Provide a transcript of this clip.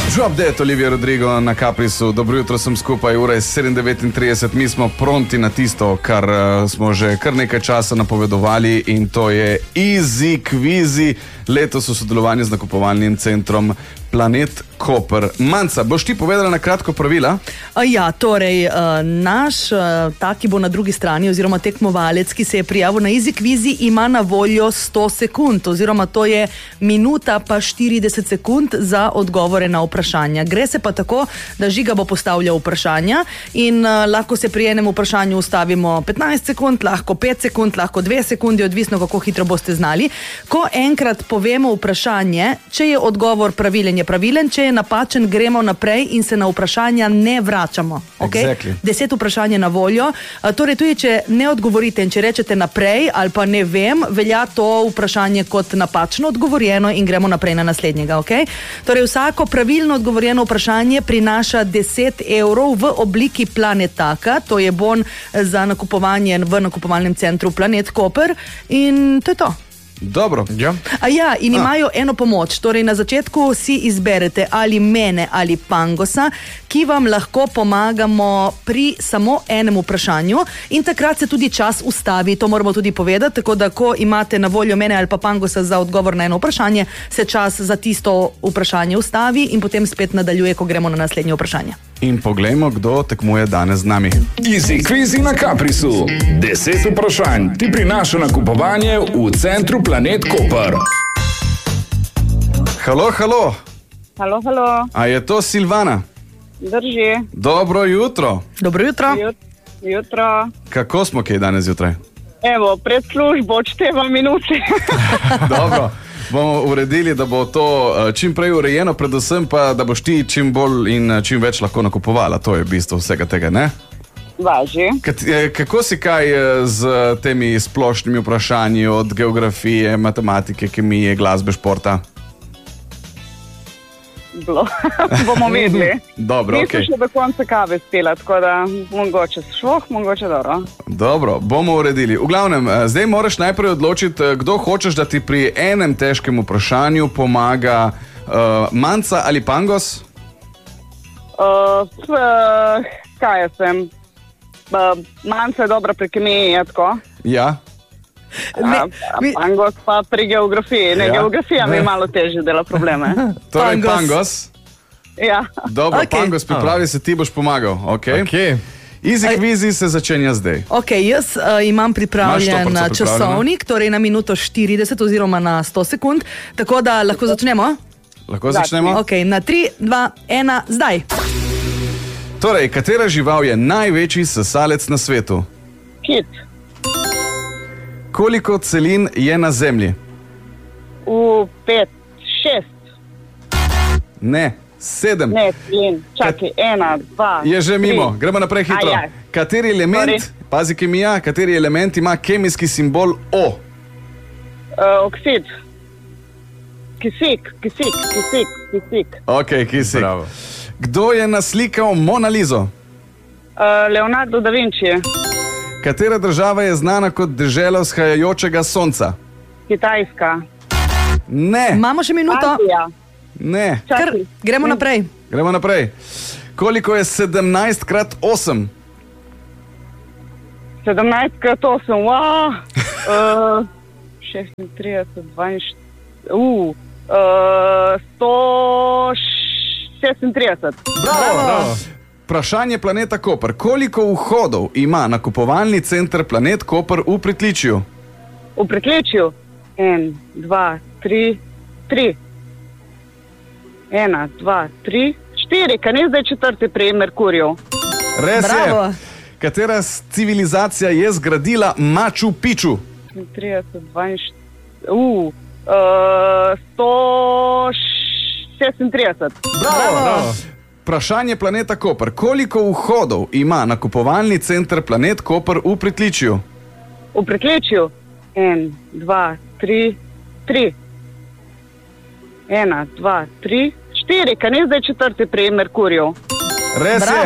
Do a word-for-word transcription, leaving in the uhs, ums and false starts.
Drop Dead, Olivia Rodrigo na Caprisu. Dobro jutro, sem skupaj, ura je sedem devetintrideset, mi smo pronti na tisto, kar uh, smo že kar nekaj časa napovedovali, in to je Easy Quizy, letos v sodelovanju z nakupovalnim centrom Planet Koper. Manca, boš ti povedala na kratko pravila? Ja, torej, naš, ta, ki bo na drugi strani, oziroma tekmovalec, ki se je prijavil na Easy Quizy, ima na voljo sto sekund, oziroma to je minuta pa štirideset sekund za odgovore na vprašanja. Gre se pa tako, da Žiga bo postavljal vprašanja in lahko se pri enem vprašanju ustavimo petnajst sekund, lahko pet sekund, lahko dve sekundi, odvisno kako hitro boste znali. Ko enkrat povemo vprašanje, če je odgovor pravilen, je pravilen, če je napačen, gremo naprej in se na vprašanja ne vračamo. Okay? Exactly. Deset vprašanj je na voljo. Torej, tudi če ne odgovorite in če rečete naprej ali pa ne vem, velja to vprašanje kot napačno odgovorjeno in gremo naprej na naslednjega. Okay? Torej, vsako pravilno odgovorjeno vprašanje prinaša deset evrov v obliki Planetaka, to je bon za nakupovanje v nakupovalnem centru Planet Koper, in to je to. Dobro. Ja. A ja, in imajo A. eno pomoč. Torej, na začetku si izberete ali mene ali Pangosa, ki vam lahko pomagamo pri samo enem vprašanju, in takrat se tudi čas ustavi, to moramo tudi povedati, tako da ko imate na voljo mene ali pa Pangosa za odgovor na eno vprašanje, se čas za tisto vprašanje ustavi in potem spet nadaljuje, ko gremo na naslednje vprašanje. In poglejmo, kdo tekmuje danes z nami. Easy Quizy na Caprisu. Deset vprašanj ti prinaša nakupovanje v centru Planet Koper. Halo, halo. Halo, halo. A je to Silvana? Drži. Dobro jutro. Dobro jutro. Jut, jutro. Kako smo kaj danes jutraj? Evo, pred službo odšteva minute. Dobro. Bomo uredili, da bo to čim prej urejeno, predvsem pa, da boš ti čim bolj in čim več lahko nakupovala. To je bistvo vsega tega, ne? Važi. Kako si kaj z temi splošnimi vprašanji od geografije, matematike, kemije, glasbe, športa? Bilo. Bomo videli. Dobro, Nisem okej. še do konca kave spela, tako da mogoče švoh, mogoče dobro. Dobro, bomo uredili. V glavnem, zdaj moraš najprej odločiti, kdo hočeš, da ti pri enem težkem vprašanju pomaga, uh, Manca ali Pangos? Uh, uh, kaj jaz sem? Uh, Manca je dobra pri kemiji, je tako? Ja. Ne, mi- Pangos pa pri geografiji. Ne, Ja. geografija mi malo težje dela probleme. Torej, Pangos. Pangos. Ja. Dobro, Okej. Pangos, pripravi se, ti boš pomagal. Okay? Okay. Easy Aj. Quizy se začenja zdaj. Ok, jaz uh, imam pripravljen Imaš štoparco časovnik, torej na minuto štirideset oziroma na sto sekund, tako da lahko začnemo. Lahko začnemo? Ok, na tri, dva, ena, zdaj. Torej, katera žival je največji sesalec na svetu? Kit. Koliko celin je na Zemlji? V pet, šest. Ne, sedem. Ne, plin. Čakaj, ena, dva, Je že mimo, tri. gremo naprej hitro. A, ja. Kateri element, Sorry. pazi kemija, kateri element ima kemijski simbol O? Uh, oksid. Kisik, kisik, kisik, kisik. Ok, kisik. Bravo. Kdo je naslikal Mona Lizo? Uh, Leonardo da Vinci. Katera država je znana kot dežela vzhajajočega sonca? Kitajska. Ne, Imamo še minuto. Azija. ne. Kar, Čakaj. gremo naprej. Gremo naprej. Koliko je sedemnajst krat osem? sedemnajst krat osem, wow. uh, šestintrideset, dvainštirideset, uh, uh, sto šestintrideset. Bravo! Bravo. Vprašanje Planeta Koper. Koliko vhodov ima nakupovalni center Planet Koper v pritličju? V pritličju. En, dva, tri, tri. Ena, dva, tri, štiri, kaj ni zdaj četrti pri Merkurju? Res Bravo. je. Katera civilizacija je zgradila Machu Picchu? trideset, dvainštirideset, uh, uh, sto šestintrideset. Bravo! Bravo. Vprašanje Planeta Koper. Koliko vhodov ima nakupovalni center Planet Koper v pritličju? V pritličju. En, dva, tri, tri. Ena, dva, tri, štiri, kaj ni zdaj četrti pri Merkurju? Res je.